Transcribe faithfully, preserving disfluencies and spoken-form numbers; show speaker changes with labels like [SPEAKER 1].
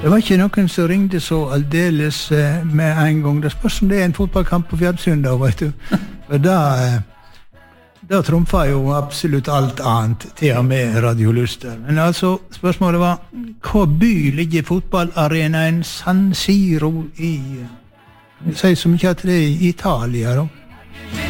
[SPEAKER 1] Det var ikke noen som ringde så aldeles eh, med en gang. Det spørs om det er en fotballkamp på fjernsyn da, vet du. For da, eh, da trumfer jo absolutt alt annet, til og med radioluster. Men altså, spørsmålet var, hva by ligger fotballarenaen San Siro i? Jeg sier så mye at det er i Italia da.